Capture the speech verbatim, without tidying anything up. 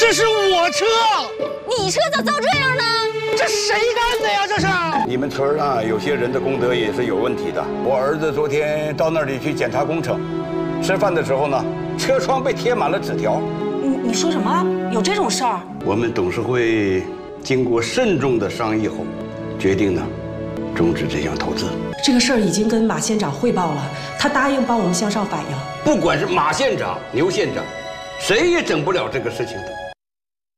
这是我车， 你车咋遭这样呢？ 这谁干的呀？这是你们村啊，有些人的功德也是有问题的。我儿子昨天到那里去检查工程，吃饭的时候呢，车窗被贴满了纸条。 你你说什么？有这种事儿？ 我们董事会经过慎重的商议后，决定呢，终止这项投资。 这个事儿已经跟马县长汇报了，他答应帮我们向上反映。 不管是马县长、牛县长，谁也整不了这个事情的。